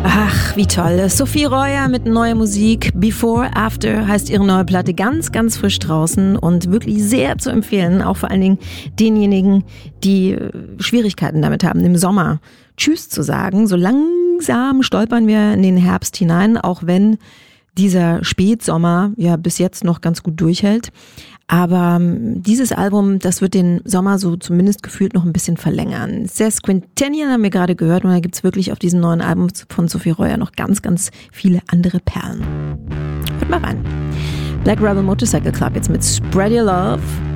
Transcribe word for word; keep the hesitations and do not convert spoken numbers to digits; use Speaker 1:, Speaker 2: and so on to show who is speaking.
Speaker 1: Ach, wie toll. Sophie Royer mit neuer Musik. Before, After heißt ihre neue Platte, ganz, ganz frisch draußen und wirklich sehr zu empfehlen, auch vor allen Dingen denjenigen, die Schwierigkeiten damit haben, im Sommer Tschüss zu sagen. So langsam stolpern wir in den Herbst hinein, auch wenn dieser Spätsommer ja bis jetzt noch ganz gut durchhält. Aber dieses Album, das wird den Sommer so zumindest gefühlt noch ein bisschen verlängern. Sesquintennial haben wir gerade gehört und da gibt's wirklich auf diesem neuen Album von Sophie Royer noch ganz, ganz viele andere Perlen. Hört mal rein. Black Rebel Motorcycle Club jetzt mit Spread Your Love.